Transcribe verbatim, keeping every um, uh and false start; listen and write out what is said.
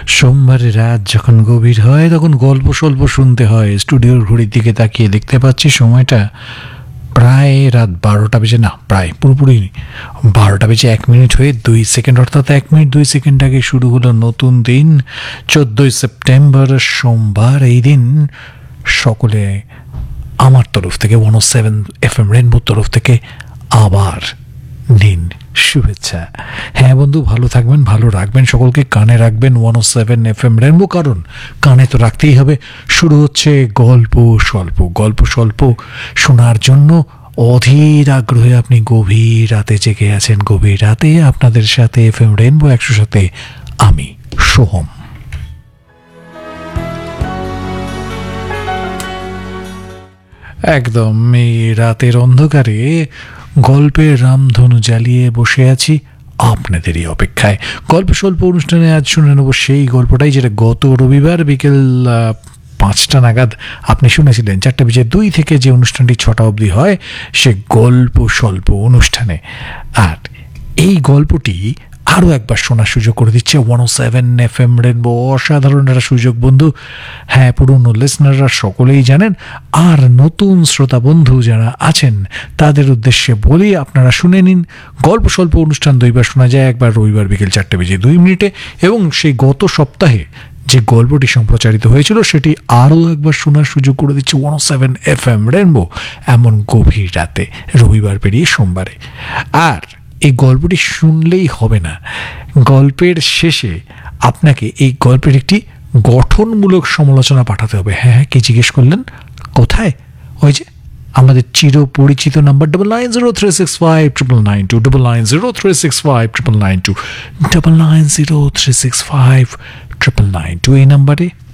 সোমবারে রাত যখন গভীর হয় তখন গল্প স্বল্প শুনতে হয়। স্টুডিওর ঘড়ির দিকে তাকিয়ে দেখতে পাচ্ছি সময়টা প্রায় রাত বারোটা বেজে, না প্রায় পুরোপুরি বারোটা বেজে এক মিনিট হয়ে দুই সেকেন্ড, অর্থাৎ এক মিনিট দুই সেকেন্ড আগে শুরু হলো নতুন দিন, চোদ্দোই সেপ্টেম্বর সোমবার। এই দিন সকলে আমার তরফ থেকে ওয়ান ও সেভেন এফ এম রেনবোর তরফ থেকে আবার নিন শুভেচ্ছা। হ্যাঁ বন্ধু, ভালো থাকবেন, ভালো রাখবেন, সকলকে কানে রাখবেন ওয়ান ও সেভেন এফ এম রেনবো, কারণ কানে তো রাখতেই হবে। শুরু হচ্ছে গল্প স্বল্প। গল্প স্বল্প শোনার জন্য অধীর আগ্রহে আপনি গভীর রাতে জেগে আছেন। গভীর রাতে আপনাদের সাথে এফ এম রেনবো একশো সাথে আমি সোহম। একদম এই রাতের অন্ধকারে গল্পের রামধনু জ্বালিয়ে বসে আছি আপনাদেরই অপেক্ষায়। গল্প স্বল্প অনুষ্ঠানে আজ শুনে নেব সেই গল্পটাই যেটা গত রবিবার বিকেল পাঁচটা নাগাদ আপনি শুনেছিলেন। চারটে বেজে দুই থেকে যে অনুষ্ঠানটি ছটা অবধি হয় সে গল্প স্বল্প অনুষ্ঠানে। আর এই গল্পটি আরও একবার শোনার সুযোগ করে দিচ্ছে ওয়ান ও সেভেন এফ এম রেনবো। অসাধারণ একটা সুযোগ বন্ধু। হ্যাঁ, পুরনো লিসনাররা সকলেই জানেন, আর নতুন শ্রোতা বন্ধু যারা আছেন তাদের উদ্দেশ্যে বলি, আপনারা শুনে নিন। গল্প স্বল্প অনুষ্ঠান দুইবার শোনা যায়, একবার রবিবার বিকেল চারটে বেজে দুই মিনিটে, এবং সেই গত সপ্তাহে যে গল্পটি সম্প্রচারিত হয়েছিল সেটি আরও একবার শোনার সুযোগ করে দিচ্ছে ওয়ান ও সেভেন এফ এম রেনবো এমন গভীর রাতে, রবিবার পেরিয়ে সোমবারে। আর এই গল্পটি শুনলেই হবে না, গল্পের শেষে আপনাকে এই গল্পের একটি গঠনমূলক সমালোচনা পাঠাতে হবে। হ্যাঁ হ্যাঁ, কে জিজ্ঞেস করলেন? কোথায়? ওই যে আমাদের চির পরিচিত number double nine zero three six five triple nine two double nine zero three six five triple nine two double nine zero three six five triple nine two এই নাম্বারে